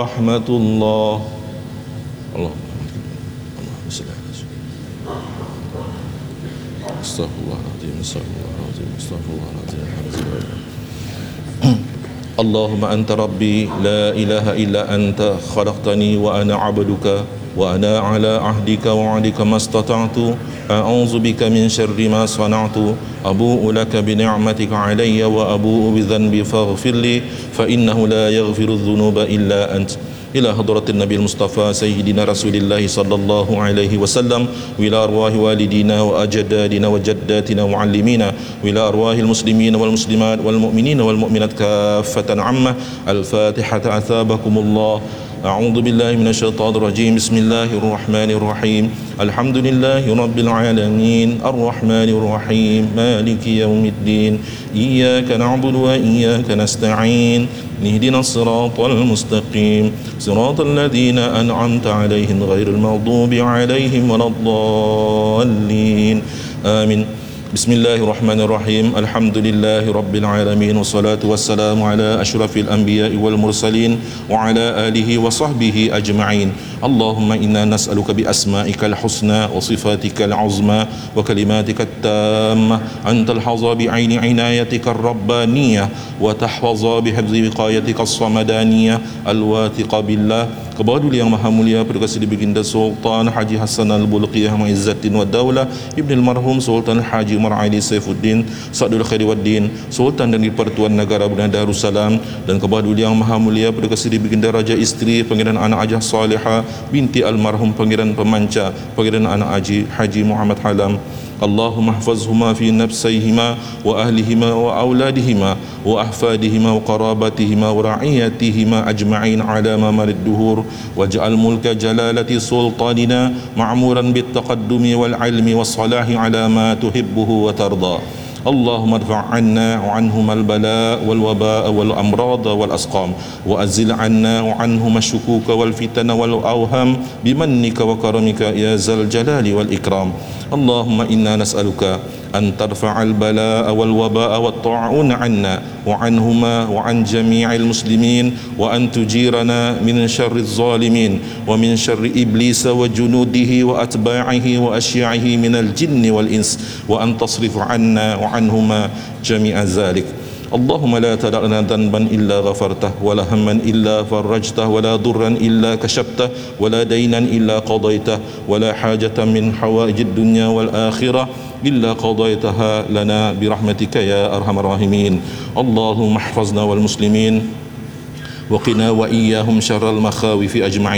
Rahmatullah. Allah. Astaghfirullahaladzim. Allahumma anta rabbi la ilaha illa anta khalaqtani wa ana abduka wa ana ala ahdika wa wa'dika mastata'tu a'udzu bika min syarri ma sana'tu abu'u laka bi ni'matika alayya wa abu'u bi dhanbi faghfirli fa innahu la yaghfiru dhunuba illa anta. إلى حضرة النبي المصطفى سيدنا رسول الله صلى الله عليه وسلم وإلى أرواح والدينا وأجدادنا وجداتنا ومعلمينا وإلى أرواح المسلمين والمسلمات والمؤمنين والمؤمنات كافة عامة. الفاتحة. أثابكم الله. أعوذ بالله من الشيطان الرجيم. بسم الله الرحمن الرحيم. الحمد لله رب العالمين الرحمن الرحيم مالك يوم الدين إياك نعبد وإياك نستعين اهدنا الصراط المستقيم صراط الذين أنعمت عليهم غير المغضوب عليهم ولا الضالين آمين. بسم الله الرحمن الرحيم. الحمد لله رب العالمين والصلاة والسلام على أشرف الأنبياء والمرسلين وعلى آله وصحبه أجمعين. اللهم إنا نسألك بأسمائك الحسنى وصفاتك العظمى وكلماتك التامة أن تلحظ بعين عنايتك الربانية وتحفظ بحفظ وقايتك الصمدانية الواثقة بالله. Kepada Yang Maha Mulia Presiden Baginda Sultan Haji Hassan Al-Bolkiah Muizzatin wa Daulah Ibn Al-Marhum Sultan Haji Umar Ali Saifuddin Sa'dul Khairi Waddin Sultan dan Pertuan Negara Brunei Darussalam, dan kepada Yang Maha Mulia Presiden Baginda Raja Isteri Pangeran Anak Hajah Salihah binti Almarhum Pangeran Pemanca Pangeran Anak Haji Muhammad Halam. Allahumma hafazhuma fi nafsayhima wa ahlihima wa auladihima wa ahfadihima wa qarabatihima wa ra'iyatihima ajma'in ala mamarid duhur waj'al mulka jalalati sultanina ma'muran bit taqaddumi wal ilmi was salahi ala ma tuhibbuhu wa tarda. اللهم ارفع عنا وعنهما البلاء والوباء والأمراض والأسقام وأزل عنا وعنهما الشكوك والفتن والأوهام بمنك وكرمك يا ذا الجلال والإكرام. اللهم إنا نسألك أن ترفع البلاء والوباء والطاعون عنا وعنهما وعن جميع المسلمين وأن تجيرنا من شر الظالمين ومن شر إبليس وجنوده وأتباعه وأشياعه من الجن والإنس وأن تصرف عنا وعنهما جميع ذلك. اللهم لا تدع لنا ذنبا إلا غفرته ولا هما إلا فرجته ولا ضرا إلا كشفته ولا دينا إلا قضيته ولا حاجة من حوائج الدنيا والآخرة إلا قضيتها لنا برحمتك يا أرحم الراحمين. اللهم احفظنا والمسلمين وقنا وإياهم شر المخاوف أجمعين.